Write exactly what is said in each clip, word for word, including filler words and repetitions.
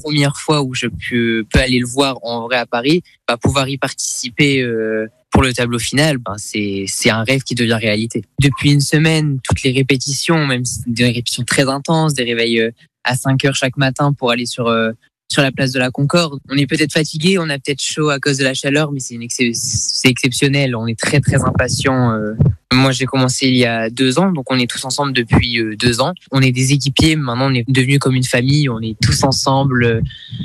première fois où je peux, peux aller le voir en vrai à Paris, bah, pouvoir y participer euh, pour le tableau final, bah, c'est, c'est un rêve qui devient réalité. Depuis une semaine, toutes les répétitions, même si c'est des répétitions très intenses, des réveils euh, à cinq heures chaque matin pour aller sur... Euh, sur la place de la Concorde. On est peut-être fatigué, on a peut-être chaud à cause de la chaleur, mais c'est, une ex- c'est exceptionnel. On est très très impatients. Euh. Moi, j'ai commencé il y a deux ans, donc on est tous ensemble depuis euh, deux ans. On est des équipiers, maintenant on est devenus comme une famille, on est tous ensemble euh,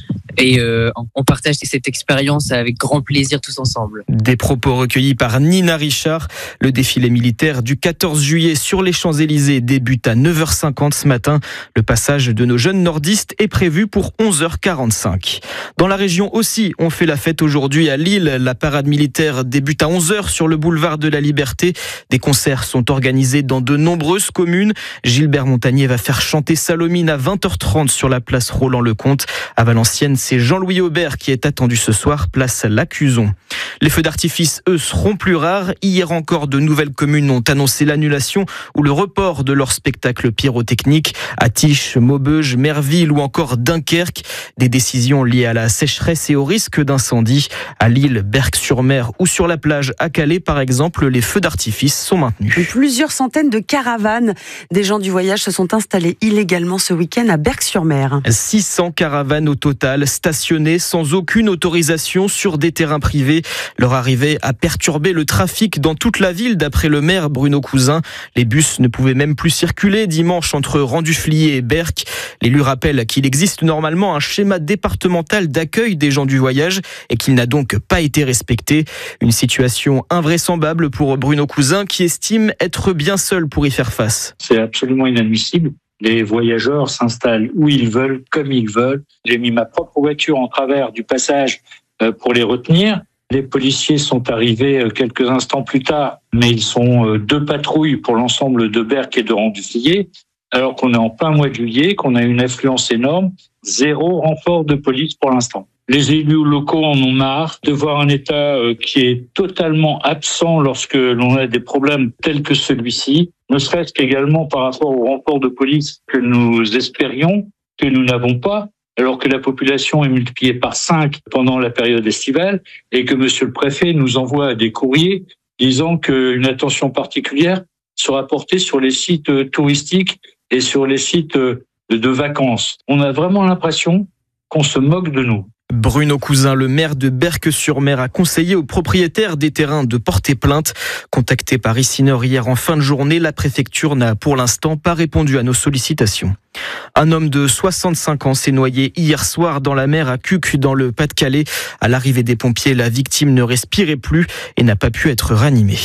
et euh, on partage cette expérience avec grand plaisir tous ensemble. Des propos recueillis par Nina Richard. Le défilé militaire du quatorze juillet sur les Champs-Élysées débute à neuf heures cinquante ce matin. Le passage de nos jeunes nordistes est prévu pour onze heures quarante-cinq. Dans la région aussi, on fait la fête aujourd'hui à Lille. La parade militaire débute à onze heures sur le boulevard de la Liberté. Des concerts sont organisés dans de nombreuses communes. Gilbert Montagnier va faire chanter Salomine à vingt heures trente sur la place Roland-Lecomte. À Valenciennes, c'est Jean-Louis Aubert qui est attendu ce soir, place Lacuzon. Les feux d'artifice, eux, seront plus rares. Hier encore, de nouvelles communes ont annoncé l'annulation ou le report de leur spectacle pyrotechnique. À Tiche, Maubeuge, Merville ou encore Dunkerque. Des décisions liées à la sécheresse et au risque d'incendie. À Lille, Berck-sur-Mer ou sur la plage à Calais, par exemple, les feux d'artifice sont maintenus. Plusieurs centaines de caravanes des gens du voyage se sont installées illégalement ce week-end à Berck-sur-Mer. six cents caravanes au total, stationnées sans aucune autorisation sur des terrains privés. Leur arrivée a perturbé le trafic dans toute la ville, d'après le maire Bruno Cousin. Les bus ne pouvaient même plus circuler dimanche entre Renduflier et Berck. L'élu rappelle qu'il existe normalement un schéma départemental d'accueil des gens du voyage et qu'il n'a donc pas été respecté. Une situation invraisemblable pour Bruno Cousin qui estime être bien seul pour y faire face. C'est absolument inadmissible. Les voyageurs s'installent où ils veulent, comme ils veulent. J'ai mis ma propre voiture en travers du passage pour les retenir. Les policiers sont arrivés quelques instants plus tard, mais ils sont deux patrouilles pour l'ensemble de Berck et de Renduflier, alors qu'on est en plein mois de juillet, qu'on a une affluence énorme, zéro renfort de police pour l'instant. Les élus locaux en ont marre de voir un État qui est totalement absent lorsque l'on a des problèmes tels que celui-ci, ne serait-ce qu'également par rapport au renfort de police que nous espérions, que nous n'avons pas, alors que la population est multipliée par cinq pendant la période estivale et que monsieur le préfet nous envoie des courriers disant qu'une attention particulière sera portée sur les sites touristiques et sur les sites de vacances. On a vraiment l'impression qu'on se moque de nous. Bruno Cousin, le maire de Berck-sur-Mer, a conseillé aux propriétaires des terrains de porter plainte. Contacté par ici Nord hier en fin de journée, la préfecture n'a pour l'instant pas répondu à nos sollicitations. Un homme de soixante-cinq ans s'est noyé hier soir dans la mer à Cuques, dans le Pas-de-Calais. À l'arrivée des pompiers, la victime ne respirait plus et n'a pas pu être ranimée.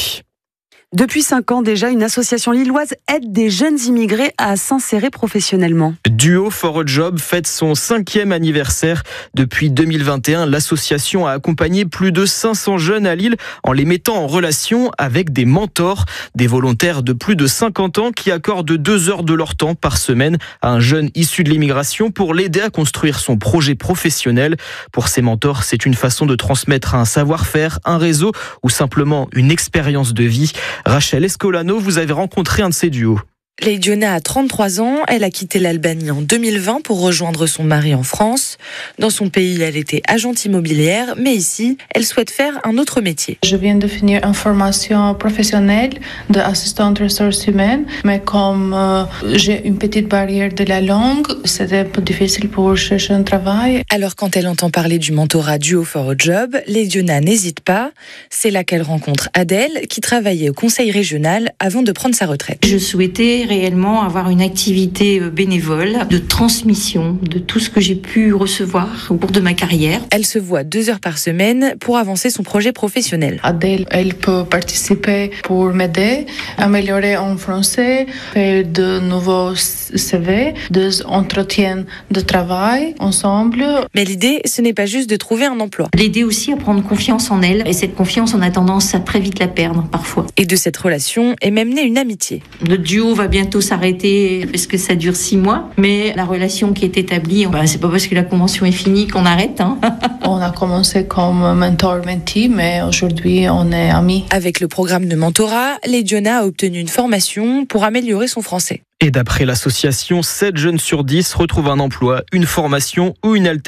Depuis cinq ans déjà, une association lilloise aide des jeunes immigrés à s'insérer professionnellement. Duo for a Job fête son cinquième anniversaire. Depuis deux mille vingt et un, l'association a accompagné plus de cinq cents jeunes à Lille en les mettant en relation avec des mentors, des volontaires de plus de cinquante ans qui accordent deux heures de leur temps par semaine à un jeune issu de l'immigration pour l'aider à construire son projet professionnel. Pour ces mentors, c'est une façon de transmettre un savoir-faire, un réseau ou simplement une expérience de vie. Rachel Escolano, vous avez rencontré un de ces duos. Leidiona a trente-trois ans, elle a quitté l'Albanie en deux mille vingt pour rejoindre son mari en France. Dans son pays, elle était agente immobilière, mais ici, elle souhaite faire un autre métier. Je viens de finir une formation professionnelle d'assistante ressources humaines, mais comme euh, j'ai une petite barrière de la langue, c'était un peu difficile pour chercher un travail. Alors quand elle entend parler du mentorat Duo for a Job, Leidiona n'hésite pas. C'est là qu'elle rencontre Adèle, qui travaillait au conseil régional avant de prendre sa retraite. Je souhaitais réellement avoir une activité bénévole de transmission de tout ce que j'ai pu recevoir au cours de ma carrière. Elle se voit deux heures par semaine pour avancer son projet professionnel. Adèle, elle peut participer pour m'aider, améliorer en français, faire de nouveaux C V, des entretiens de travail ensemble. Mais l'idée, ce n'est pas juste de trouver un emploi. L'aider aussi à prendre confiance en elle, et cette confiance, on a tendance à très vite la perdre parfois. Et de cette relation est même née une amitié. Notre duo va bientôt s'arrêter parce que ça dure six mois, mais la relation qui est établie, bah, c'est pas parce que la convention est finie qu'on arrête. Hein. On a commencé comme mentor-mentee, mais aujourd'hui on est amis. Avec le programme de mentorat, Leidiona a obtenu une formation pour améliorer son français. Et d'après l'association, sept jeunes sur dix retrouvent un emploi, une formation ou une alternative.